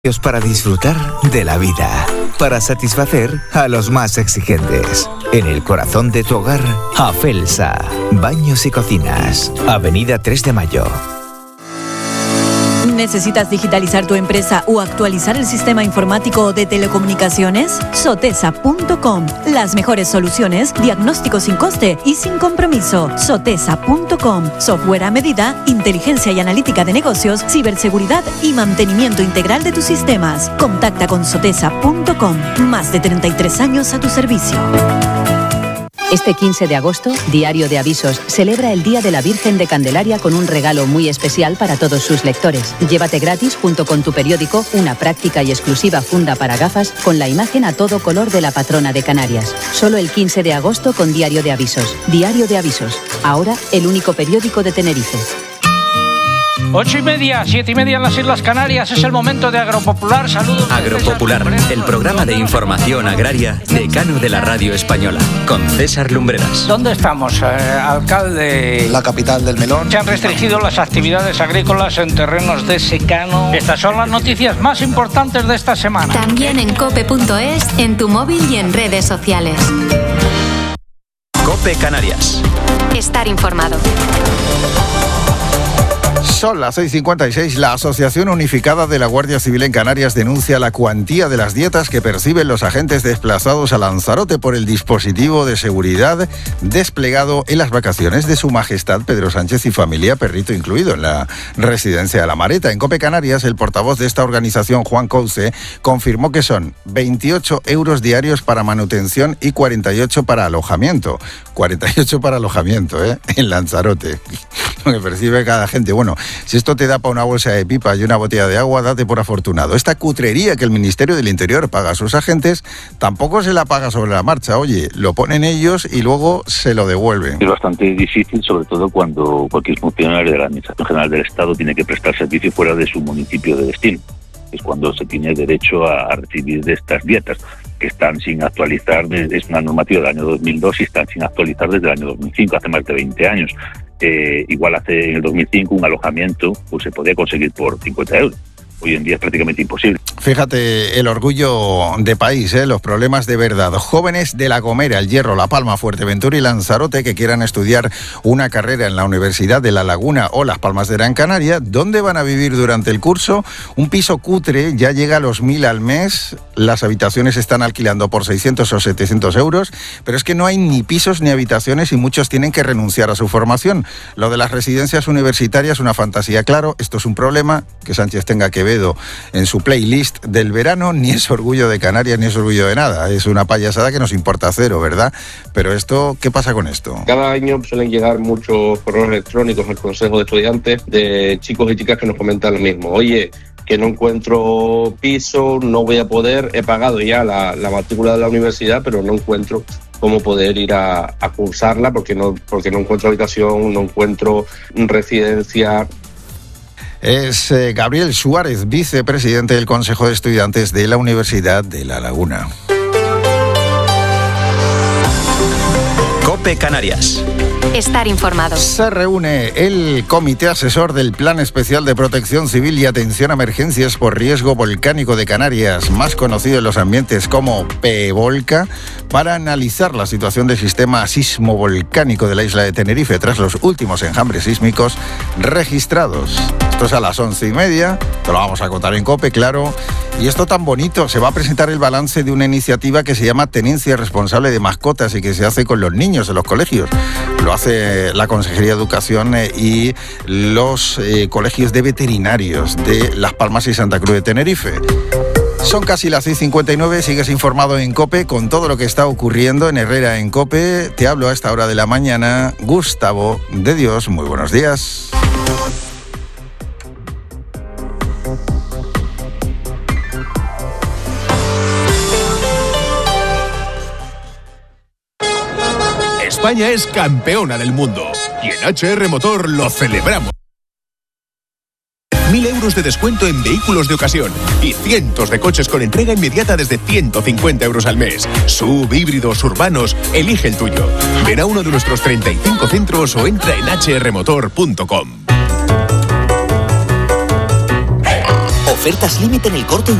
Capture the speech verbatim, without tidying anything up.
Para disfrutar de la vida, para satisfacer a los más exigentes. En el corazón de tu hogar, Afelsa, Baños y Cocinas, Avenida tres de Mayo. ¿Necesitas digitalizar tu empresa o actualizar el sistema informático de telecomunicaciones? Sotesa punto com. Las mejores soluciones, diagnóstico sin coste y sin compromiso. Sotesa punto com. Software a medida, inteligencia y analítica de negocios, ciberseguridad y mantenimiento integral de tus sistemas. Contacta con Sotesa punto com. Más de treinta y tres años a tu servicio. Este quince de agosto, Diario de Avisos celebra el Día de la Virgen de Candelaria con un regalo muy especial para todos sus lectores. Llévate gratis, junto con tu periódico, una práctica y exclusiva funda para gafas con la imagen a todo color de la patrona de Canarias. Solo el quince de agosto con Diario de Avisos. Diario de Avisos. Ahora, el único periódico de Tenerife. Ocho y media, siete y media en las Islas Canarias. Es el momento de Agropopular. Saludos. Agropopular, el programa de información agraria decano de la radio española, con César Lumbreras. ¿Dónde estamos, eh, alcalde? La capital del melón. Se han restringido las actividades agrícolas en terrenos de secano. Estas son las noticias más importantes de esta semana. También en cope punto es, en tu móvil y en redes sociales. COPE Canarias. Estar informado. Son las seis cincuenta y seis. La Asociación Unificada de la Guardia Civil en Canarias denuncia la cuantía de las dietas que perciben los agentes desplazados a Lanzarote por el dispositivo de seguridad desplegado en las vacaciones de Su Majestad Pedro Sánchez y familia, perrito incluido, en la residencia de La Mareta. En COPE Canarias, el portavoz de esta organización, Juan Couce, confirmó que son veintiocho euros diarios para manutención y cuarenta y ocho para alojamiento. cuarenta y ocho para alojamiento, ¿eh? En Lanzarote. Lo que percibe cada gente. Bueno, si esto te da para una bolsa de pipa y una botella de agua, date por afortunado. Esta cutrería que el Ministerio del Interior paga a sus agentes, tampoco se la paga sobre la marcha. Oye, lo ponen ellos y luego se lo devuelven. Es bastante difícil, sobre todo cuando cualquier funcionario de la Administración General del Estado tiene que prestar servicio fuera de su municipio de destino. Es cuando se tiene derecho a recibir de estas dietas, que están sin actualizar. Es una normativa del año dos mil dos y están sin actualizar desde el año dos mil cinco, hace más de veinte años. Eh, igual hace en el dos mil cinco un alojamiento pues se podía conseguir por cincuenta euros. Hoy en día es prácticamente imposible. Fíjate el orgullo de país, ¿eh? Los problemas de verdad. Jóvenes de La Gomera, El Hierro, La Palma, Fuerteventura y Lanzarote que quieran estudiar una carrera en la Universidad de La Laguna o Las Palmas de Gran Canaria, ¿dónde van a vivir durante el curso? Un piso cutre ya llega a los mil al mes. Las habitaciones están alquilando por seiscientos o setecientos euros, pero es que no hay ni pisos ni habitaciones y muchos tienen que renunciar a su formación. Lo de las residencias universitarias es una fantasía, claro. Esto es un problema que Sánchez tenga que ver en su playlist del verano. Ni es orgullo de Canarias ni es orgullo de nada, es una payasada que nos importa cero, ¿verdad? Pero esto, ¿qué pasa con esto? Cada año suelen llegar muchos correos electrónicos al Consejo de Estudiantes de chicos y chicas que nos comentan lo mismo. Oye, que no encuentro piso, no voy a poder, he pagado ya la, la matrícula de la universidad, pero no encuentro cómo poder ir a, a cursarla porque no, porque no encuentro habitación, no encuentro residencia. Es eh, Gabriel Suárez, vicepresidente del Consejo de Estudiantes de la Universidad de La Laguna. COPE Canarias. Estar informado. Se reúne el Comité Asesor del Plan Especial de Protección Civil y Atención a Emergencias por Riesgo Volcánico de Canarias, más conocido en los ambientes como PEVOLCA, para analizar la situación del sistema sismovolcánico de la isla de Tenerife tras los últimos enjambres sísmicos registrados. Esto es a las once y media, te lo vamos a contar en COPE, claro. Y esto tan bonito, se va a presentar el balance de una iniciativa que se llama Tenencia Responsable de Mascotas y que se hace con los niños en los colegios. Lo hace la Consejería de Educación y los eh, colegios de veterinarios de Las Palmas y Santa Cruz de Tenerife. Son casi las seis cincuenta y nueve, sigues informado en COPE con todo lo que está ocurriendo en Herrera en COPE. Te hablo a esta hora de la mañana, Gustavo de Dios, muy buenos días. España es campeona del mundo y en H R Motor lo celebramos. Mil euros de descuento en vehículos de ocasión y cientos de coches con entrega inmediata desde ciento cincuenta euros al mes. Sub, híbridos, urbanos, elige el tuyo. Ven a uno de nuestros treinta y cinco centros o entra en h r motor punto com. Ofertas límite en el Corte